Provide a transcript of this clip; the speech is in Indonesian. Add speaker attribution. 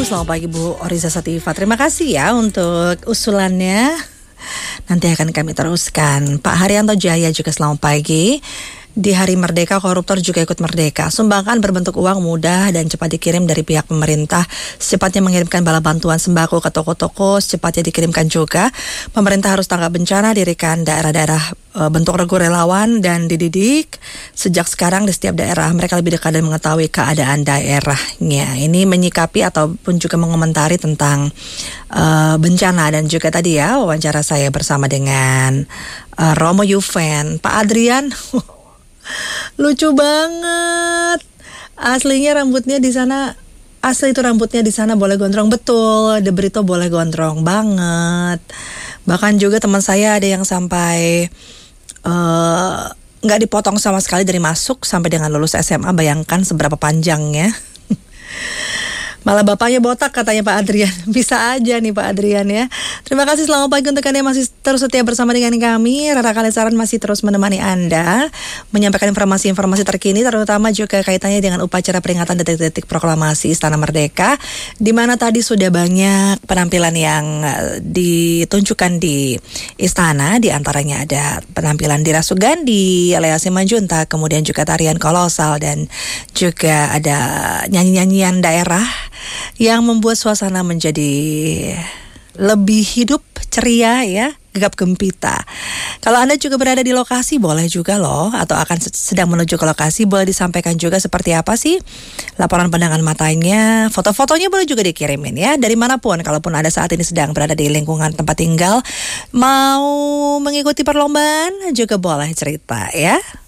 Speaker 1: selamat pagi Bu Oriza Sativa. Terima kasih ya untuk usulannya. Nanti akan kami teruskan. Pak Haryanto Jaya juga selamat pagi. Di Hari Merdeka, koruptor juga ikut merdeka. Sumbangan berbentuk uang mudah dan cepat dikirim dari pihak pemerintah. Secepatnya mengirimkan bala bantuan sembako ke toko-toko, secepatnya dikirimkan juga. Pemerintah harus tanggap bencana, dirikan daerah-daerah bentuk regu relawan dan dididik. Sejak sekarang di setiap daerah mereka lebih dekat dan mengetahui keadaan daerahnya. Ini menyikapi ataupun juga mengomentari tentang bencana. Dan juga tadi ya wawancara saya bersama dengan Romo Yuven. Pak Adrian lucu banget. Aslinya rambutnya di sana, asli itu rambutnya di sana boleh gondrong, betul. De Brito boleh gondrong banget. Bahkan juga teman saya ada yang sampai nggak dipotong sama sekali dari masuk sampai dengan lulus SMA. Bayangkan seberapa panjangnya. Malah bapaknya botak katanya Pak Adrian. Bisa aja nih Pak Adrian ya. Terima kasih, selamat pagi untuk Anda yang masih terus setia bersama dengan kami. Rara Kalesaran masih terus menemani Anda, menyampaikan informasi-informasi terkini, terutama juga kaitannya dengan upacara peringatan detik-detik proklamasi Istana Merdeka, di mana tadi sudah banyak penampilan yang ditunjukkan di Istana. Di antaranya ada penampilan Dira Sugandi, Lea Simanjuntak, kemudian juga tarian kolosal, dan juga ada nyanyi-nyanyian daerah yang membuat suasana menjadi lebih hidup, ceria ya, gegap gempita. Kalau Anda juga berada di lokasi boleh juga loh, atau akan sedang menuju ke lokasi, boleh disampaikan juga seperti apa sih laporan pandangan matanya. Foto-fotonya boleh juga dikirimin ya, dari manapun. Kalaupun Anda saat ini sedang berada di lingkungan tempat tinggal, mau mengikuti perlombaan juga boleh cerita ya.